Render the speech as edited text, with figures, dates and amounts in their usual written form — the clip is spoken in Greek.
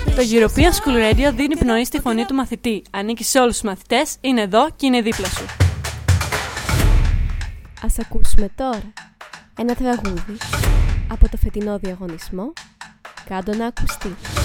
Το European School Radio δίνει πνοή στη φωνή του μαθητή. Ανήκει σε όλους τους μαθητές, είναι εδώ και είναι δίπλα σου. Ας ακούσουμε τώρα ένα τραγούδι από το φετινό διαγωνισμό «Κάντο να ακουστεί».